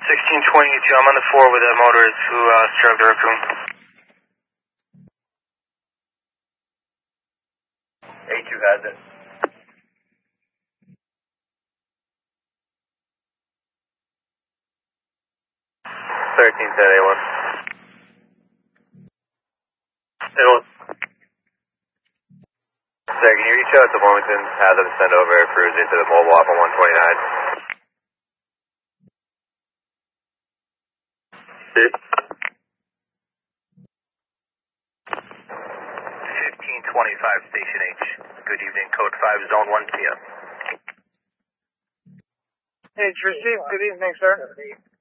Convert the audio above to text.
1622, I'm on the 4 with a motorist who struck the raccoon. A2 has it. 1310 A1. A1. Sir, can you reach out to Wilmington, have them send over a cruiser to the mobile off on 129? 1525 Station H. Good evening, Code 5, Zone 1 PM. H received. Good evening, sir.